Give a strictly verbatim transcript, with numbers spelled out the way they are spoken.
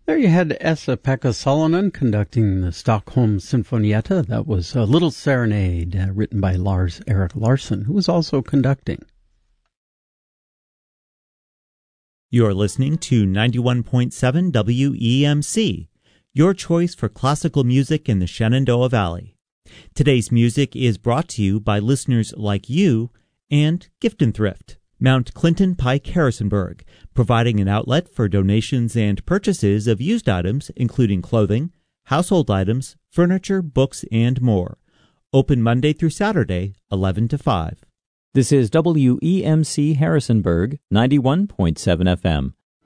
There you had Esa-Pekka Salonen conducting the Stockholm Sinfonietta. That was a Little Serenade, uh, written by Lars Erik Larsson, who was also conducting. You're listening to ninety-one point seven W E M C, your choice for classical music in the Shenandoah Valley. Today's music is brought to you by listeners like you and Gift and Thrift, Mount Clinton Pike Harrisonburg, providing an outlet for donations and purchases of used items, including clothing, household items, furniture, books, and more. Open Monday through Saturday, eleven to five. This is W E M C Harrisonburg, ninety-one point seven F M.